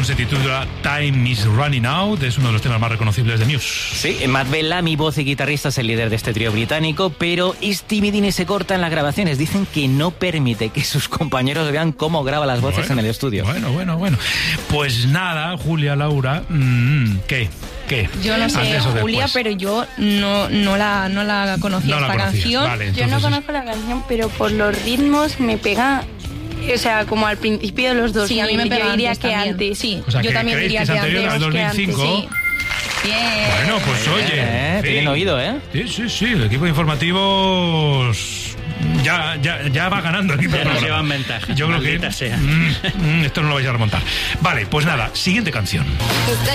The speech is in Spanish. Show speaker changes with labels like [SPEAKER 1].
[SPEAKER 1] canción se titula Time is Running Out, es uno de los temas más reconocibles de Muse.
[SPEAKER 2] Sí, Matt Bellamy, voz y guitarrista, es el líder de este trío británico, pero es timidín y se corta en las grabaciones. Dicen que no permite que sus compañeros vean cómo graba las voces en el estudio.
[SPEAKER 1] Bueno. Pues nada, Julia, Laura, ¿qué?
[SPEAKER 3] Yo no sé, Julia, pero yo no la conocía esta canción.
[SPEAKER 1] Vale,
[SPEAKER 4] yo no conozco la canción, pero por los ritmos me pega. O sea, como al principio de los 2000.
[SPEAKER 3] Sí, a mí me pega.
[SPEAKER 4] Yo diría que
[SPEAKER 3] también.
[SPEAKER 4] antes.
[SPEAKER 3] Sí,
[SPEAKER 1] o sea,
[SPEAKER 3] yo también diría que
[SPEAKER 1] anterior
[SPEAKER 3] antes.
[SPEAKER 1] al 2005.
[SPEAKER 3] Sí. Bien.
[SPEAKER 1] Bueno, pues oye.
[SPEAKER 2] Tienen oído, ¿eh?
[SPEAKER 1] Sí, el equipo de informativos ya va ganando el equipo.
[SPEAKER 5] Ya nos llevan ventaja.
[SPEAKER 1] Yo creo que
[SPEAKER 5] sea.
[SPEAKER 1] esto no lo vais a remontar. Vale, pues nada, siguiente canción.